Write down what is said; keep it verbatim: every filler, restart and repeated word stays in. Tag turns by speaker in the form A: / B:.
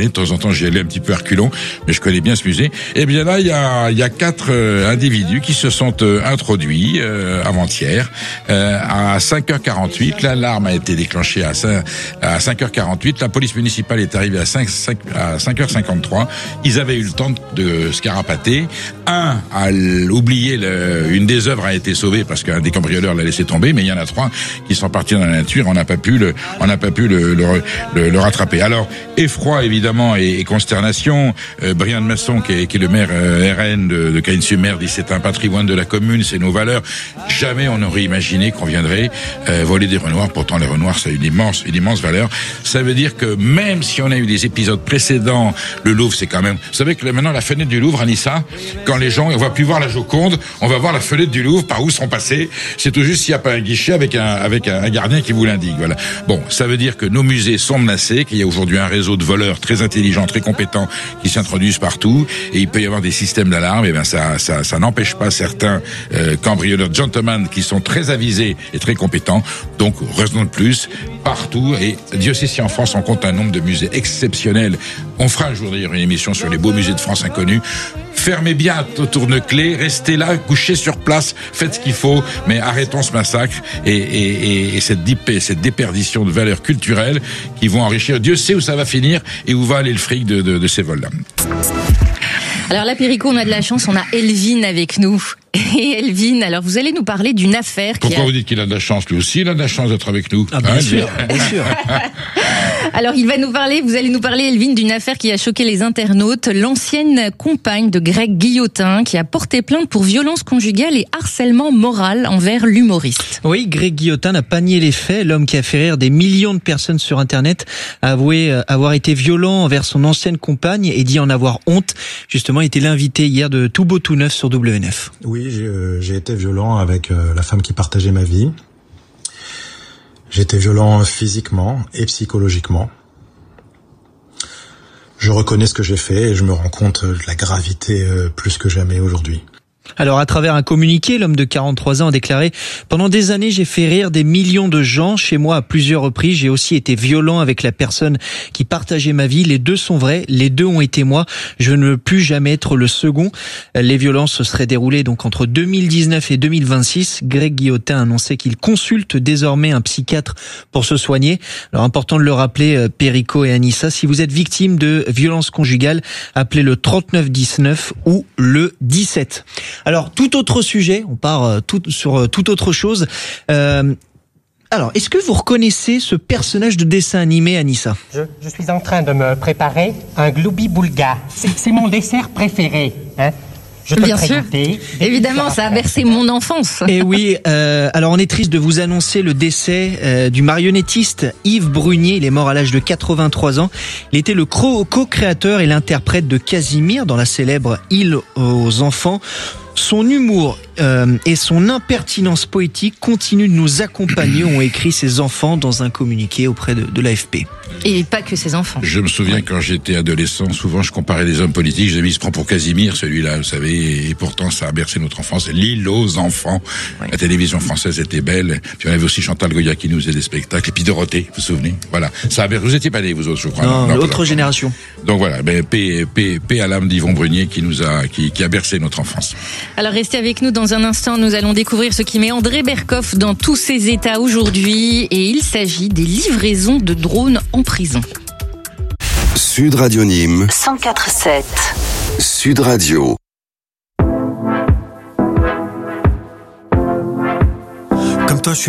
A: De temps en temps, j'y allais un petit peu à reculons, mais je connais bien ce musée. Et bien là, il y a, il y a quatre euh, individus qui se sont euh, introduits euh, avant-hier euh, à cinq heures quarante-huit. L'alarme a été déclenchée à cinq heures quarante-huit. La police municipale est arrivée à cinq heures cinquante-trois. Ils avaient eu le temps de se carapater. Un a oublié, le, une des œuvres a été sauvée parce qu'un des cambrioleurs l'a laissé tomber, mais il y en a trois qui sont partis dans la nature. On n'a pas pu le, on n'a pas pu le, le, le, le rattraper. Alors, effroi évidemment et, et consternation. Euh, Brian de Masson, qui est, qui est le maire euh, R N de, de Cagnes-sur-Mer, dit c'est un patrimoine de la commune, c'est nos valeurs. Jamais on n'aurait imaginé qu'on viendrait euh, voler des renoirs. Pourtant, les renoirs, c'est une immense, une immense valeur. Ça veut dire que même si on a eu des épisodes précédents, le Louvre, c'est quand même... Vous savez que maintenant, la fenêtre du Louvre, Anissa, quand les gens, on va plus voir la Joconde, on va voir la fenêtre du Louvre, par où sont passés. C'est tout juste s'il n'y a pas un guichet avec un, avec un, un gardien qui vous l'indique. Voilà. Bon, ça veut dire que nos musées sont menacés, qu'il y a aujourd'hui un réseau de voleurs très intelligents, très compétents, qui s'introduisent partout, et il peut y avoir des systèmes d'alarme. Et ben ça, ça, ça n'empêche pas certains euh, cambrioleurs gentlemen qui sont très avisés et très compétents. Donc, raison de plus, partout. Et Dieu sait si en France on compte un nombre de musées exceptionnels. On fera un jour d'ailleurs une émission sur les beaux musées de France inconnus. Fermez bien au tourne-clés, restez là, couchez sur place, faites ce qu'il faut, mais arrêtons ce massacre et, et, et, et cette, dip, cette déperdition de valeurs culturelles qui vont enrichir. Dieu sait où ça va finir et où va aller le fric de, de, de ces vols-là.
B: Alors là, Perico, on a de la chance, on a Elvin avec nous. Et Elvin, alors vous allez nous parler d'une affaire qui
A: Pourquoi
B: a...
A: vous dites qu'il a de la chance? Lui aussi, il a de la chance d'être avec nous.
C: Ah, bien hein, sûr, bien sûr.
B: Alors il va nous parler, vous allez nous parler, Elvin, d'une affaire qui a choqué les internautes. L'ancienne compagne de Greg Guillotin qui a porté plainte pour violence conjugale et harcèlement moral envers l'humoriste.
C: Oui, Greg Guillotin n'a pas nié les faits. L'homme qui a fait rire des millions de personnes sur Internet a avoué avoir été violent envers son ancienne compagne et dit en avoir honte. Justement, il était l'invité hier de Tout Beau Tout Neuf sur W neuf.
D: Oui, j'ai, euh, j'ai été violent avec euh, la femme qui partageait ma vie. J'ai été violent physiquement et psychologiquement. Je reconnais ce que j'ai fait et je me rends compte de la gravité euh, plus que jamais aujourd'hui.
C: Alors, à travers un communiqué, l'homme de quarante-trois ans a déclaré « Pendant des années, j'ai fait rire des millions de gens. Chez moi, à plusieurs reprises, j'ai aussi été violent avec la personne qui partageait ma vie. Les deux sont vrais, les deux ont été moi. Je ne veux plus jamais être le second. » Les violences se seraient déroulées donc entre deux mille dix-neuf et deux mille vingt-six. Greg Guillotin a annoncé qu'il consulte désormais un psychiatre pour se soigner. Alors, important de le rappeler, Perico et Anissa, si vous êtes victime de violences conjugales, appelez le trente-neuf dix-neuf ou le dix-sept. Alors, tout autre sujet, on part tout, sur toute autre chose. Euh, alors, est-ce que vous reconnaissez ce personnage de dessin animé, Anissa ?
E: je, je suis en train de me préparer un gloubi-boulga. C'est, c'est mon dessert préféré. Hein. Je te
B: Bien
E: le
B: sûr, évidemment, ça a bercé mon enfance.
C: Et oui, euh, alors on est triste de vous annoncer le décès euh, du marionnettiste Yves Brunier. Il est mort à l'âge de quatre-vingt-trois ans. Il était le co-créateur et l'interprète de Casimir dans la célèbre Île aux enfants. Son humour euh, et son impertinence poétique continuent de nous accompagner, ont écrit ses enfants dans un communiqué auprès de, de l'A F P.
B: Et pas que ses enfants.
A: Je me souviens quand j'étais adolescent, souvent je comparais des hommes politiques, je disais, il se prend pour Casimir, celui-là, vous savez, et pourtant ça a bercé notre enfance. L'Île aux enfants. Oui. La télévision française était belle. Puis on avait aussi Chantal Goya qui nous faisait des spectacles. Et puis Dorothée, vous vous souvenez? Voilà. Ça a bercé. Vous étiez pas nés, vous autres, je crois.
C: Non, non l'autre génération.
A: Donc voilà, ben, paix, paix, paix à l'âme d'Yvon Brunier qui nous a, qui, qui a bercé notre enfance.
B: Alors restez avec nous dans un instant, nous allons découvrir ce qui met André Berkoff dans tous ses états aujourd'hui et il s'agit des livraisons de drones en prison.
F: Sud Radio Nîmes
G: cent quatre virgule sept
F: Sud Radio.